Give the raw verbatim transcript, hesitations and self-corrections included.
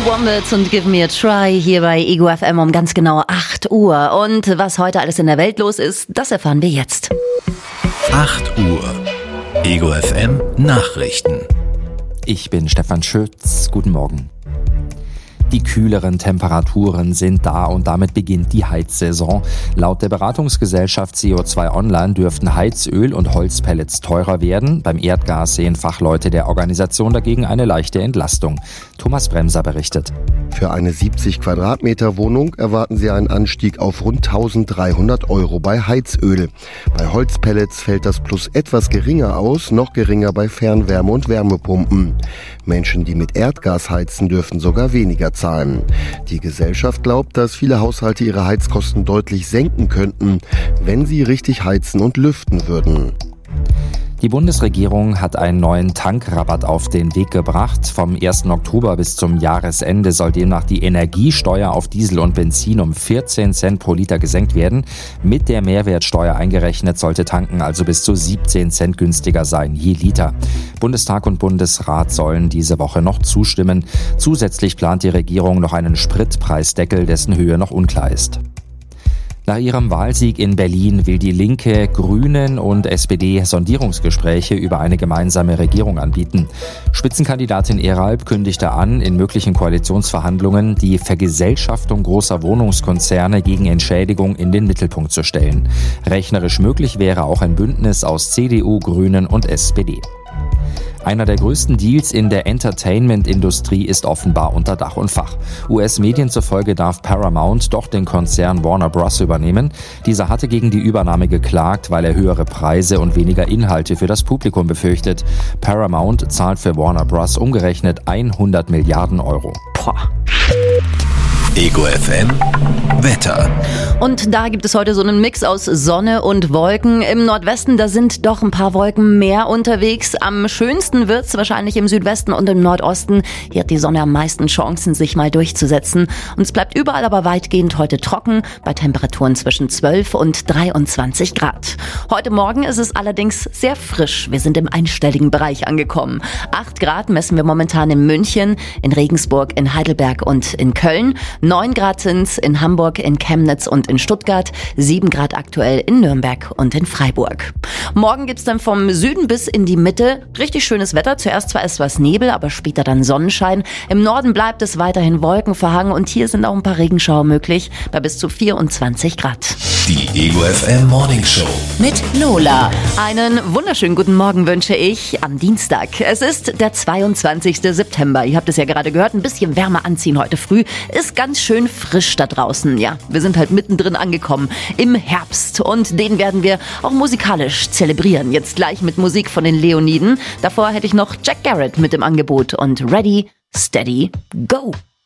Wombats und Give Me a Try hier bei Ego F M um ganz genau acht Uhr. Und was heute alles in der Welt los ist, das erfahren wir jetzt. acht Uhr. Ego F M Nachrichten. Ich bin Stefan Schütz. Guten Morgen. Die kühleren Temperaturen sind da und damit beginnt die Heizsaison. Laut der Beratungsgesellschaft C O zwei Online dürften Heizöl und Holzpellets teurer werden. Beim Erdgas sehen Fachleute der Organisation dagegen eine leichte Entlastung. Thomas Bremser berichtet. Für eine siebzig Quadratmeter Wohnung erwarten sie einen Anstieg auf rund dreizehnhundert Euro bei Heizöl. Bei Holzpellets fällt das Plus etwas geringer aus, noch geringer bei Fernwärme- und Wärmepumpen. Menschen, die mit Erdgas heizen, dürfen sogar weniger zahlen. Die Gesellschaft glaubt, dass viele Haushalte ihre Heizkosten deutlich senken könnten, wenn sie richtig heizen und lüften würden. Die Bundesregierung hat einen neuen Tankrabatt auf den Weg gebracht. Vom ersten Oktober bis zum Jahresende soll demnach die Energiesteuer auf Diesel und Benzin um vierzehn Cent pro Liter gesenkt werden. Mit der Mehrwertsteuer eingerechnet sollte tanken also bis zu siebzehn Cent günstiger sein je Liter. Bundestag und Bundesrat sollen diese Woche noch zustimmen. Zusätzlich plant die Regierung noch einen Spritpreisdeckel, dessen Höhe noch unklar ist. Nach ihrem Wahlsieg in Berlin will die Linke, Grünen und S P D Sondierungsgespräche über eine gemeinsame Regierung anbieten. Spitzenkandidatin Eralb kündigte an, in möglichen Koalitionsverhandlungen die Vergesellschaftung großer Wohnungskonzerne gegen Entschädigung in den Mittelpunkt zu stellen. Rechnerisch möglich wäre auch ein Bündnis aus C D U, Grünen und S P D. Einer der größten Deals in der Entertainment-Industrie ist offenbar unter Dach und Fach. U S-Medien zufolge darf Paramount doch den Konzern Warner Bros. Übernehmen. Dieser hatte gegen die Übernahme geklagt, weil er höhere Preise und weniger Inhalte für das Publikum befürchtet. Paramount zahlt für Warner Bros. Umgerechnet hundert Milliarden Euro. Boah. Ego F M Wetter. Und da gibt es heute so einen Mix aus Sonne und Wolken. Im Nordwesten, da sind doch ein paar Wolken mehr unterwegs. Am schönsten wird's wahrscheinlich im Südwesten und im Nordosten. Hier hat die Sonne am meisten Chancen, sich mal durchzusetzen. Und es bleibt überall aber weitgehend heute trocken, bei Temperaturen zwischen zwölf und dreiundzwanzig Grad. Heute Morgen ist es allerdings sehr frisch. Wir sind im einstelligen Bereich angekommen. acht Grad messen wir momentan in München, in Regensburg, in Heidelberg und in Köln. neun Grad sind's in Hamburg, in Chemnitz und in Stuttgart, sieben Grad aktuell in Nürnberg und in Freiburg. Morgen gibt's dann vom Süden bis in die Mitte richtig schönes Wetter. Zuerst zwar etwas Nebel, aber später dann Sonnenschein. Im Norden bleibt es weiterhin wolkenverhangen und hier sind auch ein paar Regenschauer möglich bei bis zu vierundzwanzig Grad. Die Ego F M Morning Show Mit Lola. Einen wunderschönen guten Morgen wünsche ich am Dienstag. Es ist der zweiundzwanzigste September. Ihr habt es ja gerade gehört, ein bisschen wärmer anziehen heute früh. Ist ganz schön frisch da draußen. Ja, wir sind halt mittendrin angekommen im Herbst und den werden wir auch musikalisch zelebrieren. Jetzt gleich mit Musik von den Leoniden. Davor hätte ich noch Jack Garrett mit im Angebot und Ready, Steady, Go.